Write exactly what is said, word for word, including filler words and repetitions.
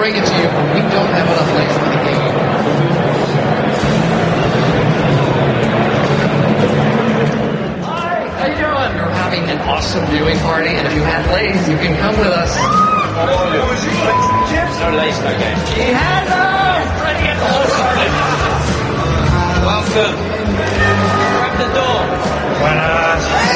break it to you, but we don't have enough lace for the game. Hi, how you doing? We're having an awesome viewing party, and if you had lace, you can come with us. No lace, okay. He has them! Ready at the whole party. Welcome. Grab the door. Buenas.